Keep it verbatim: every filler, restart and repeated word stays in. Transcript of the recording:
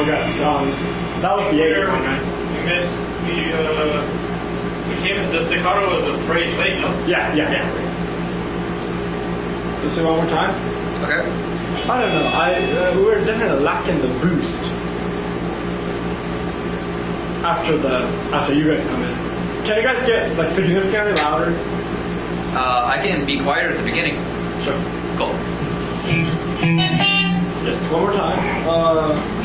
forgot. Um, that was the eighth one, right? We missed. We uh, we came in. The staccato was a phrase late, no? Yeah, yeah, yeah. Let's do it one more time. Okay. I don't know. I uh, we were definitely lacking the boost after the after you guys come in. Can you guys get like significantly louder? Uh, I can be quieter at the beginning. Sure. Cool. Yes. One more time. Uh,